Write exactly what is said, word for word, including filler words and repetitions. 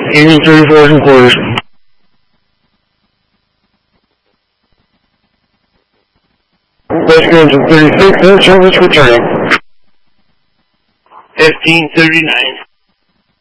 Union thirty-four is in quarters. Rescue engine thirty-six, in service returning. fifteen thirty-nine.